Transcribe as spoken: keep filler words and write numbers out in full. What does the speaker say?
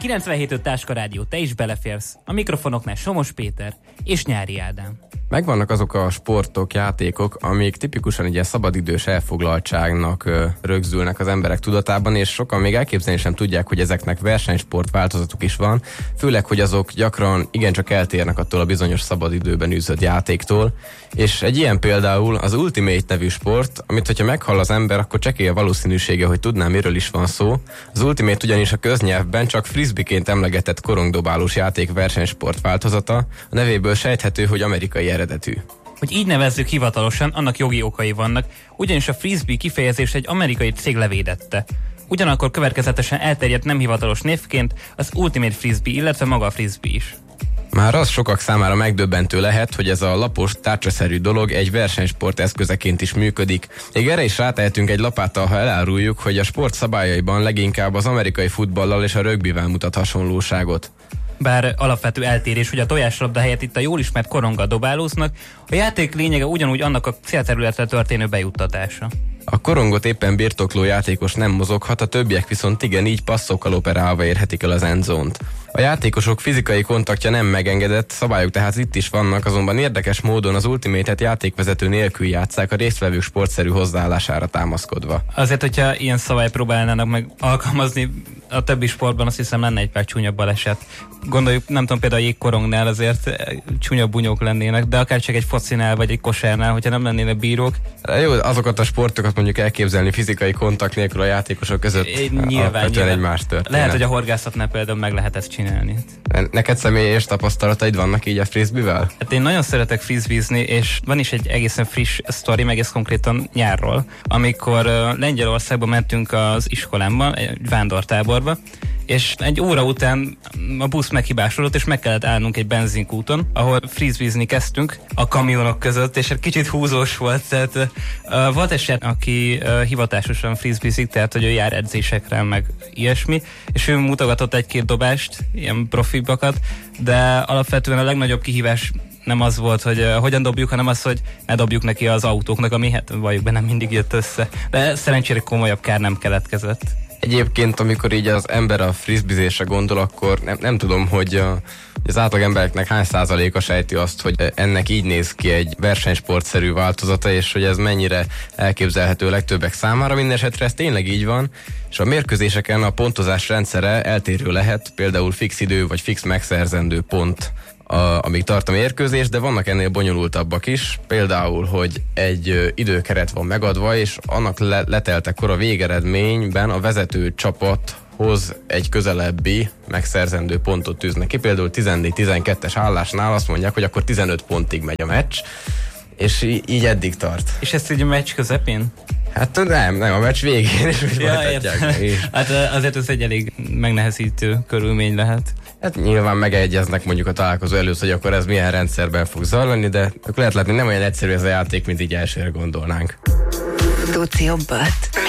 kilencvenhét öt Táska Rádió, te is beleférsz. A mikrofonoknál Somos Péter és Nyári Ádám. Megvannak azok a sportok, játékok, amik tipikusan ilyen szabadidős elfoglaltságnak ö, rögzülnek az emberek tudatában, és sokan még elképzelni sem tudják, hogy ezeknek versenysport változatuk is van, főleg, hogy azok gyakran igencsak eltérnek attól a bizonyos szabadidőben űzött játéktól, és egy ilyen például az Ultimate nevű sport, amit hogyha meghall az ember, akkor csekély a valószínűsége, hogy tudná, miről is van szó. Az Ultimate ugyanis a köznyelvben csak frisbeeként emlegetett korongdobálós játék versenysport változata, a nevéből sejthető, hogy amerikai eredetű. Hogy így nevezzük hivatalosan, annak jogi okai vannak, ugyanis a frisbee kifejezést egy amerikai cég levédette. Ugyanakkor következetesen elterjedt nem hivatalos névként az Ultimate Frisbee, illetve maga a frisbee is. Már az sokak számára megdöbbentő lehet, hogy ez a lapos, tárcsaszerű dolog egy versenysport eszközeként is működik. Még erre is rátehetünk egy lapáttal, ha eláruljuk, hogy a sport szabályaiban leginkább az amerikai futballal és a rögbivel mutat hasonlóságot. Bár alapvető eltérés, hogy a tojáslabda helyett itt a jól ismert koronggal dobálóznak, a játék lényege ugyanúgy annak a célterületre történő bejuttatása. A korongot éppen birtokló játékos nem mozoghat, a többiek viszont igen, így passzokkal operálva érhetik el az endzónt. A játékosok fizikai kontaktja nem megengedett, szabályok tehát itt is vannak, azonban érdekes módon az Ultimate-et játékvezető nélkül játsszák a résztvevők sportszerű hozzáállására támaszkodva. Azért, hogyha ilyen szabályt próbálnának meg alkalmazni a többi sportban, azt hiszem lenne egy pár csúnyabb baleset. Gondoljuk, nem tudom, például a jégkorongnál azért csúnyabb bunyók lennének, de akár csak egy focinál vagy egy kosárnál, hogyha nem lennének bírók. Jó, azokat a sportokat mondjuk elképzelni fizikai kontakt nélkül a játékosok között. Nyilván, nyilván. Egy más történet. Lehet, hogy a horgászatnál például meg lehet ezt csinálni. Neked személyes tapasztalataid vannak így a frisbeevel? Hát én nagyon szeretek frisbeezni, és van is egy egészen friss sztori, meg ez konkrétan nyárról, amikor uh, Lengyelországba mentünk az iskolámban, egy vándortáborba, és egy óra után a busz meghibásodott, és meg kellett állnunk egy benzinkúton, ahol frisbeezni kezdtünk a kamionok között, és egy kicsit húzós volt, tehát uh, volt eset, aki uh, hivatásosan frisbeezik, tehát hogy ő jár edzésekre, meg ilyesmi, és ő mutogatott egy-két dobást, ilyen profibakat, de alapvetően a legnagyobb kihívás nem az volt, hogy uh, hogyan dobjuk, hanem az, hogy ne dobjuk neki az autóknak, ami hát valljuk be nem mindig jött össze. De szerencsére komolyabb kár nem keletkezett. Egyébként, amikor így az ember a frisbeezésre gondol, akkor nem, nem tudom, hogy a, az átlag embereknek hány százaléka sejti azt, hogy ennek így néz ki egy versenysportszerű változata, és hogy ez mennyire elképzelhető legtöbbek számára. Mindenesetre ez tényleg így van, és a mérkőzéseken a pontozás rendszere eltérő lehet, például fix idő vagy fix megszerzendő pont, A, amíg tart a mérkőzés, de vannak ennél bonyolultabbak is, például, hogy egy ö, időkeret van megadva, és annak le, leteltekor a végeredményben a vezető csapathoz egy közelebbi megszerzendő pontot tűznek ki, például tizennégy tizenkettes állásnál azt mondják, hogy akkor tizenöt pontig megy a meccs, és í- így eddig tart. És ezt így a meccs közepén? Hát nem, nem, a meccs végén is úgy ja, folytatják. Hát azért ez egy elég megnehezítő körülmény lehet. Hát nyilván megegyeznek mondjuk a találkozó előtt, hogy akkor ez milyen rendszerben fog zajlani, de akkor lehet látni, nem olyan egyszerű ez a játék, mint így elsőre gondolnánk. Tudsz jobbat?